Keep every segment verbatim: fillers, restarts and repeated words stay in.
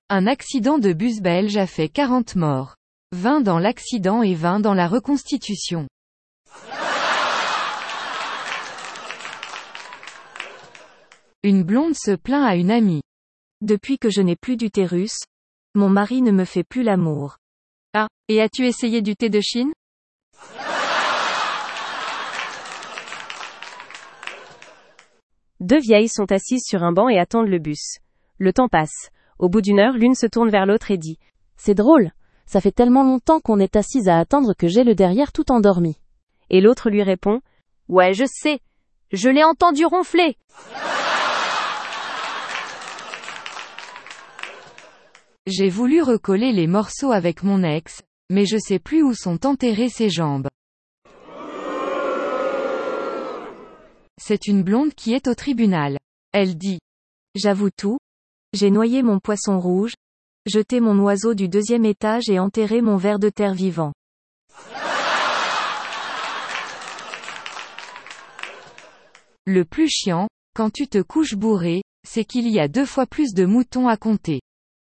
Un accident de bus belge a fait quarante morts. vingt dans l'accident et vingt dans la reconstitution. Une blonde se plaint à une amie. Depuis que je n'ai plus d'utérus, mon mari ne me fait plus l'amour. Ah, et as-tu essayé du thé de Chine? Deux vieilles sont assises sur un banc et attendent le bus. Le temps passe. Au bout d'une heure, l'une se tourne vers l'autre et dit « C'est drôle, ça fait tellement longtemps qu'on est assise à attendre que j'ai le derrière tout endormi. » Et l'autre lui répond « Ouais, je sais, je l'ai entendu ronfler. » J'ai voulu recoller les morceaux avec mon ex, mais je sais plus où sont enterrées ses jambes. C'est une blonde qui est au tribunal. Elle dit: J'avoue tout. J'ai noyé mon poisson rouge, jeté mon oiseau du deuxième étage et enterré mon ver de terre vivant. Le plus chiant, quand tu te couches bourré, c'est qu'il y a deux fois plus de moutons à compter.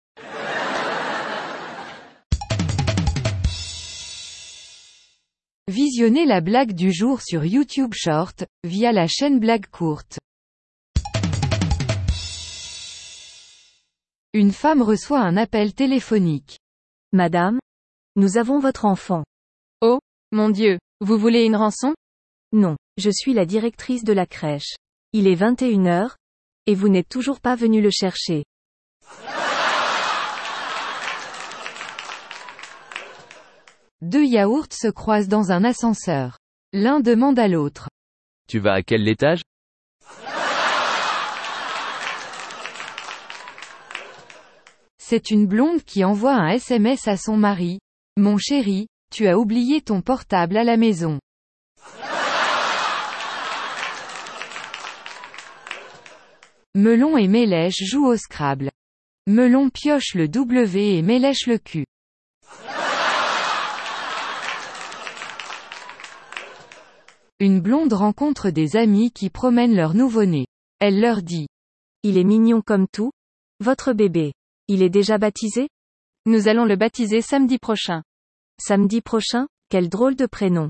Visionnez la blague du jour sur YouTube Short, via la chaîne Blague Courte. Une femme reçoit un appel téléphonique. Madame, nous avons votre enfant. Oh, mon Dieu, vous voulez une rançon? Non, je suis la directrice de la crèche. Il est vingt et une heures, et vous n'êtes toujours pas venu le chercher. Deux yaourts se croisent dans un ascenseur. L'un demande à l'autre: Tu vas à quel étage? C'est une blonde qui envoie un S M S à son mari. Mon chéri, tu as oublié ton portable à la maison. Melon et Mélèche jouent au Scrabble. Melon pioche le W et Mélèche le Q. Une blonde rencontre des amis qui promènent leur nouveau-né. Elle leur dit: Il est mignon comme tout. Votre bébé. Il est déjà baptisé? Nous allons le baptiser samedi prochain. Samedi prochain? Quel drôle de prénom.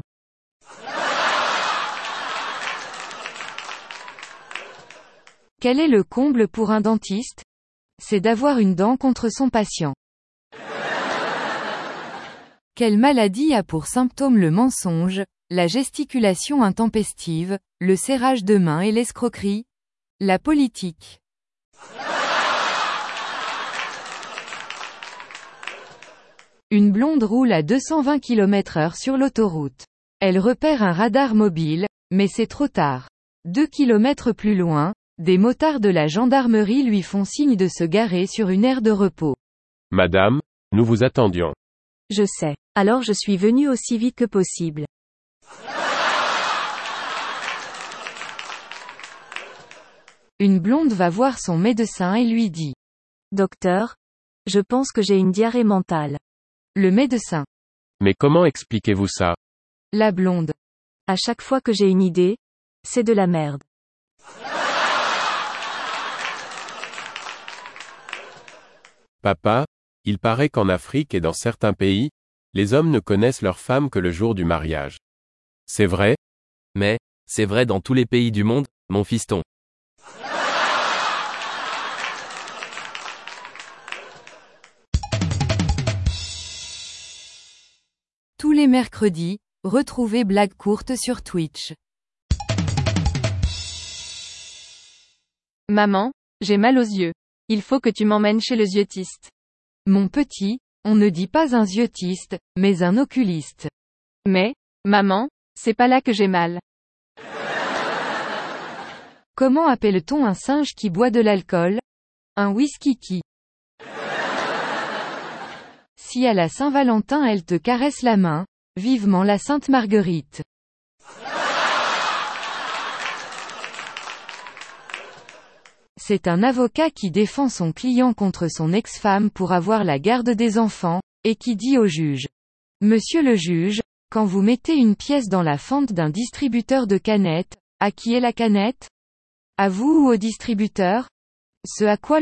Quel est le comble pour un dentiste? C'est d'avoir une dent contre son patient. Quelle maladie a pour symptôme le mensonge, la gesticulation intempestive, le serrage de main et l'escroquerie? La politique. Une blonde roule à deux cent vingt kilomètres heure sur l'autoroute. Elle repère un radar mobile, mais c'est trop tard. Deux kilomètres plus loin, des motards de la gendarmerie lui font signe de se garer sur une aire de repos. Madame, nous vous attendions. Je sais. Alors je suis venue aussi vite que possible. Une blonde va voir son médecin et lui dit: Docteur, je pense que j'ai une diarrhée mentale. Le médecin: Mais comment expliquez-vous ça? La blonde: À chaque fois que j'ai une idée, c'est de la merde. Papa, il paraît qu'en Afrique et dans certains pays, les hommes ne connaissent leurs femmes que le jour du mariage. C'est vrai? Mais, c'est vrai dans tous les pays du monde, mon fiston. Tous les mercredis, retrouvez Blague Courte sur Twitch. Maman, j'ai mal aux yeux. Il faut que tu m'emmènes chez le yeux-tiste. Mon petit, on ne dit pas un yeux-tiste, mais un oculiste. Mais, maman, c'est pas là que j'ai mal. Comment appelle-t-on un singe qui boit de l'alcool? Un whisky-qui. Si à la Saint-Valentin elle te caresse la main, vivement la Sainte Marguerite. C'est un avocat qui défend son client contre son ex-femme pour avoir la garde des enfants, et qui dit au juge: Monsieur le juge, quand vous mettez une pièce dans la fente d'un distributeur de canettes, à qui est la canette? À vous ou au distributeur? Ce à quoi